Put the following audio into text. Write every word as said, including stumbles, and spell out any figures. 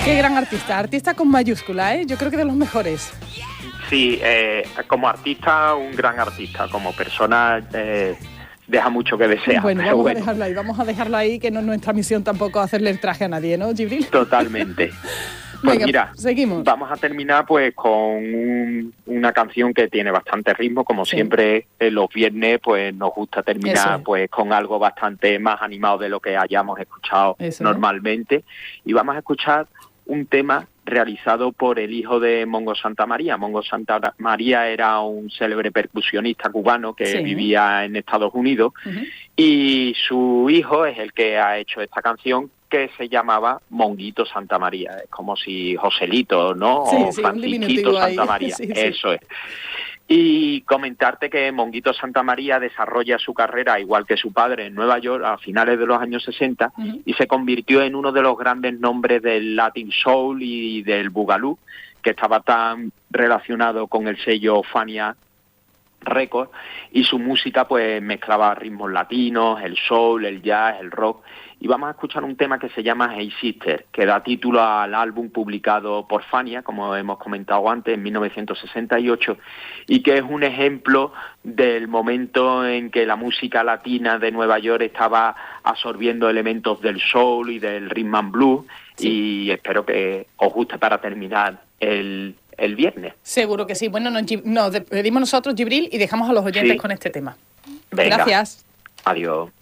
Qué gran artista, artista con mayúscula, ¿eh? Yo creo que de los mejores. Sí, eh, como artista, un gran artista, como persona eh, deja mucho que desear. Bueno, vamos bueno. a dejarlo ahí, vamos a dejarlo ahí, que no es nuestra misión tampoco hacerle el traje a nadie, ¿no, Djibril? Totalmente. Pues Venga, mira, seguimos. Vamos a terminar pues con un, una canción que tiene bastante ritmo, como sí. siempre eh, los viernes pues nos gusta terminar es. pues con algo bastante más animado de lo que hayamos escuchado Eso normalmente es. Y vamos a escuchar un tema realizado por el hijo de Mongo Santamaría. Mongo Santamaría era un célebre percusionista cubano que sí. vivía en Estados Unidos uh-huh. y su hijo es el que ha hecho esta canción que se llamaba Monguito Santamaría. Es como si Joselito, ¿no? Sí, o sí, Francisquito Santamaría. Sí, sí. Eso es. Y comentarte que Monguito Santamaría desarrolla su carrera, igual que su padre, en Nueva York a finales de los años sesenta uh-huh. y se convirtió en uno de los grandes nombres del Latin Soul y del Boogaloo, que estaba tan relacionado con el sello Fania Records, y su música pues mezclaba ritmos latinos, el soul, el jazz, el rock. Y vamos a escuchar un tema que se llama Hey Sister, que da título al álbum publicado por Fania, como hemos comentado antes, en mil novecientos sesenta y ocho, y que es un ejemplo del momento en que la música latina de Nueva York estaba absorbiendo elementos del soul y del rhythm and blues, sí. y espero que os guste para terminar el, el viernes. Seguro que sí. Bueno, nos, nos despedimos nosotros, Djibril, y dejamos a los oyentes sí. con este tema. Venga. Gracias. Adiós.